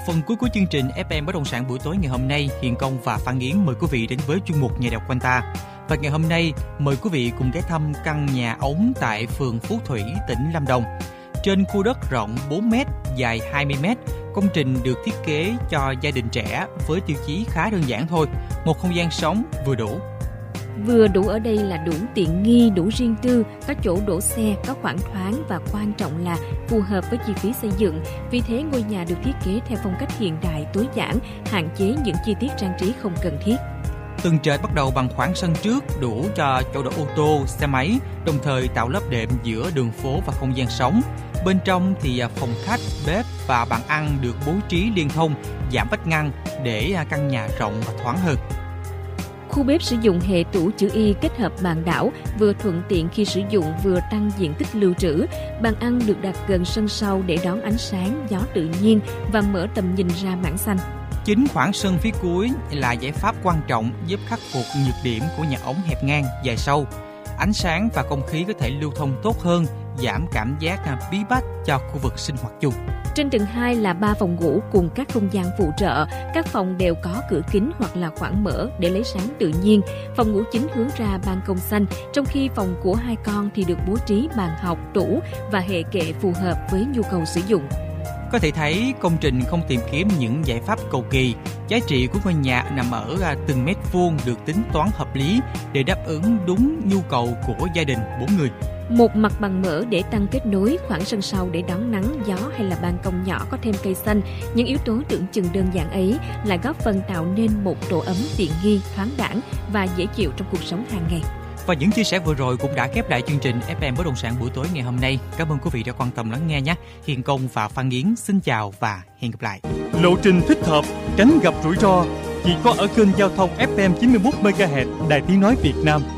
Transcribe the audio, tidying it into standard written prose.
Phần cuối của chương trình FM Bất động sản buổi tối ngày hôm nay, Hiền Công và Phan Yến mời quý vị đến với chuyên mục Nhà đọc quanh ta. Và ngày hôm nay, mời quý vị cùng ghé thăm căn nhà ống tại phường Phú Thủy, tỉnh Lâm Đồng. Trên khu đất rộng 4m, dài 20m, công trình được thiết kế cho gia đình trẻ với tiêu chí khá đơn giản thôi. Một không gian sống vừa đủ. Vừa đủ ở đây là đủ tiện nghi, đủ riêng tư, có chỗ đổ xe, có khoảng thoáng và quan trọng là phù hợp với chi phí xây dựng. Vì thế ngôi nhà được thiết kế theo phong cách hiện đại tối giản, hạn chế những chi tiết trang trí không cần thiết. Tầng trệt bắt đầu bằng khoảng sân trước đủ cho chỗ đỗ ô tô, xe máy, đồng thời tạo lớp đệm giữa đường phố và không gian sống. Bên trong thì phòng khách, bếp và bàn ăn được bố trí liên thông, giảm vách ngăn để căn nhà rộng và thoáng hơn. Khu bếp sử dụng hệ tủ chữ Y kết hợp bàn đảo, vừa thuận tiện khi sử dụng vừa tăng diện tích lưu trữ. Bàn ăn được đặt gần sân sau để đón ánh sáng, gió tự nhiên và mở tầm nhìn ra mảng xanh. Chính khoảng sân phía cuối là giải pháp quan trọng giúp khắc phục nhược điểm của nhà ống hẹp ngang, dài sâu. Ánh sáng và không khí có thể lưu thông tốt hơn, giảm cảm giác bí bách cho khu vực sinh hoạt chung. Trên tầng 2 là 3 phòng ngủ cùng các không gian phụ trợ. Các phòng đều có cửa kính hoặc là khoảng mở để lấy sáng tự nhiên. Phòng ngủ chính hướng ra ban công xanh, trong khi phòng của hai con thì được bố trí bàn học, tủ và hệ kệ phù hợp với nhu cầu sử dụng. Có thể thấy công trình không tìm kiếm những giải pháp cầu kỳ. Giá trị của ngôi nhà nằm ở từng mét vuông được tính toán hợp lý để đáp ứng đúng nhu cầu của gia đình 4 người. Một mặt bằng mở để tăng kết nối, khoảng sân sau để đón nắng, gió hay là ban công nhỏ có thêm cây xanh. Những yếu tố tưởng chừng đơn giản ấy lại góp phần tạo nên một tổ ấm tiện nghi, thoáng đãng và dễ chịu trong cuộc sống hàng ngày. Và những chia sẻ vừa rồi cũng đã khép lại chương trình FM Bất động sản buổi tối ngày hôm nay. Cảm ơn quý vị đã quan tâm lắng nghe nhé. Hiền Công và Phan Yến xin chào và hẹn gặp lại. Lộ trình thích hợp, tránh gặp rủi ro chỉ có ở kênh giao thông FM 91 MHz Đài Tiếng nói Việt Nam.